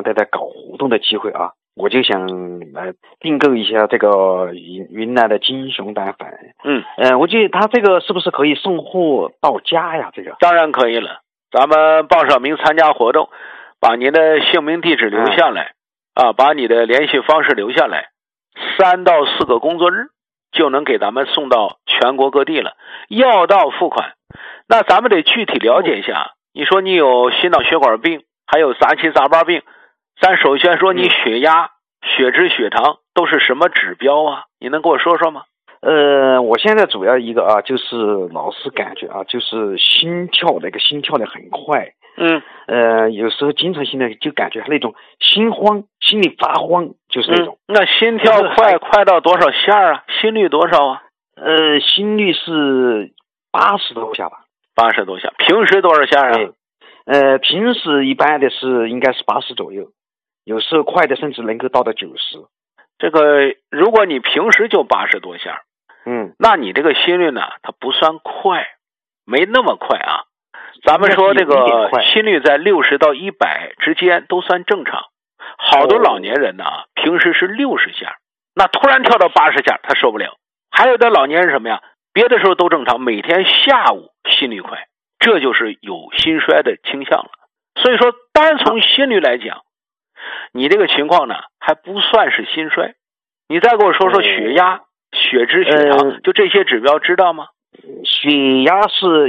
得到搞活动的机会啊，我就想订购一下这个云南的金熊胆粉。我觉得他这个是不是可以送货到家呀？这个当然可以了，咱们报上名参加活动，把您的姓名地址留下来，把你的联系方式留下来，3到4个工作日就能给咱们送到全国各地了。药到付款，那咱们得具体了解一下。你说你有心脑血管病，还有杂七杂八病，咱首先说你血压、血脂、血糖都是什么指标啊？你能跟我说说吗？ 我现在主要一个就是老是感觉就是心跳的很快。有时候经常性的就感觉那种心慌，心里发慌，就是那种。 那心跳快到多少下啊？心率多少啊？ 心率是80多下吧。 80多下。平时多少下啊？ 平时一般的是应该是80左右，有时候快的甚至能够到90。 这个如果你平时就80多下，那你这个心率呢，它不算快，没那么快啊。咱们说这个心率在60到100之间都算正常。好多老年人呢，平时是60下，那突然跳到80下，他受不了。还有的老年人什么呀？别的时候都正常，每天下午心率快，这就是有心衰的倾向了。所以说，单从心率来讲，你这个情况呢，还不算是心衰。你再给我说说血压、血脂、血糖，就这些指标知道吗？ 血压是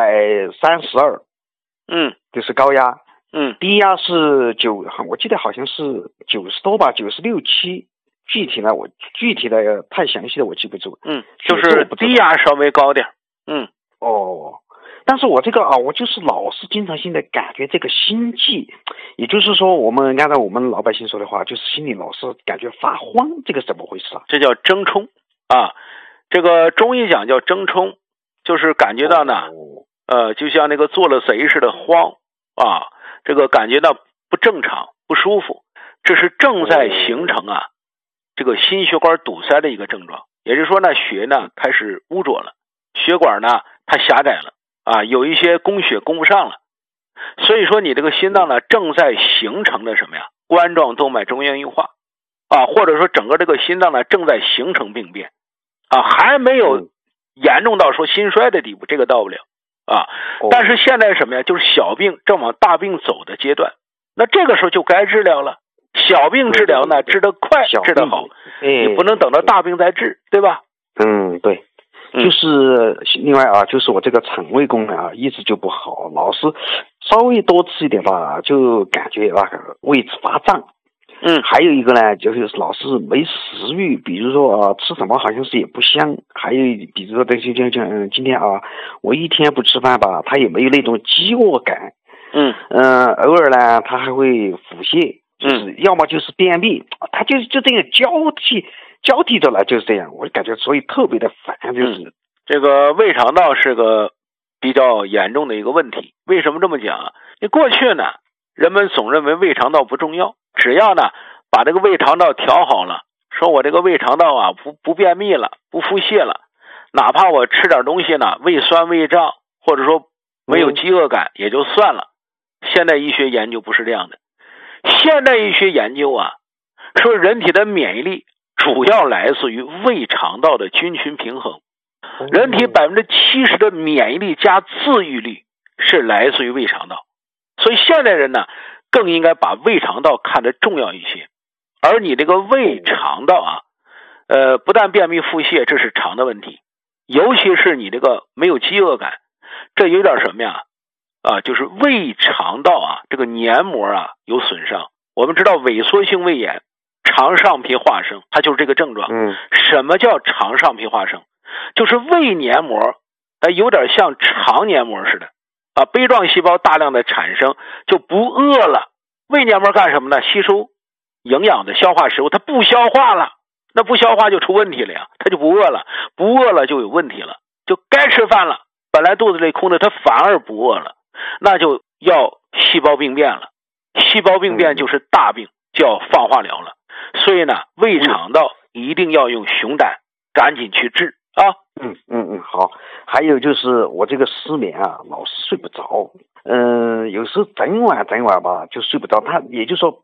132，就是高压。低压是我记得好像是90多吧，96、7。具体的太详细的我记不住。 就是低压稍微高点。 但是我这个我就是老是经常性的感觉这个心悸，也就是说按照我们老百姓说的话，就是心里老是感觉发慌，这个怎么回事啊？ 这叫怔冲啊，这个中医讲叫怔冲，就是感觉到呢，就像那个做了贼似的慌啊，这个感觉到不正常、不舒服，这是正在形成这个心血管堵塞的一个症状。也就是说呢，血呢开始污浊了，血管呢它狭窄了有一些供血供不上了。所以说你这个心脏呢正在形成的什么呀？冠状动脉粥样硬化或者说整个这个心脏呢正在形成病变还没有严重到说心衰的地步，这个到不了但是现在什么呀？就是小病正往大病走的阶段，那这个时候就该治疗了。小病治疗呢，治得快，治得好，你不能等到大病再治，对吧？ 对。就是另外就是我这个肠胃功能一直就不好，老是稍微多吃一点吧，就感觉胃子发胀。还有一个呢，就是老是没食欲，比如说吃什么好像是也不香。还有比如说这些今天我一天不吃饭吧，他也没有那种饥饿感。偶尔呢，他还会腹泻。就是要么就是便秘，他就这样交替着来，就是这样，我感觉所以特别的烦。就是这个胃肠道是个比较严重的一个问题。为什么这么讲？你过去呢，人们总认为胃肠道不重要，只要呢把这个胃肠道调好了，说我这个胃肠道不便秘了，不腹泻了，哪怕我吃点东西呢胃酸胃胀，或者说没有饥饿感也就算了。现代医学研究不是这样的。现代医学研究说人体的免疫力主要来自于胃肠道的菌群平衡。人体70%的免疫力加自愈力是来自于胃肠道，所以现代人呢更应该把胃肠道看得重要一些。而你这个胃肠道不但便秘腹泻，这是肠的问题，尤其是你这个没有饥饿感，这有点什么呀？就是胃肠道这个黏膜有损伤。我们知道萎缩性胃炎，肠上皮化生，它就是这个症状。什么叫肠上皮化生？就是胃黏膜有点像肠黏膜似的杯状细胞大量的产生，就不饿了。胃黏膜干什么呢？吸收营养的，消化食物，它不消化了，那不消化就出问题了呀，它就不饿了，不饿了就有问题了，就该吃饭了，本来肚子里空的，它反而不饿了，那就要细胞病变了。细胞病变就是大病，就要放化疗了。所以呢，胃肠道一定要用熊胆，赶紧去治好。还有就是我这个失眠老是睡不着。有时候整晚吧就睡不着，他也就是说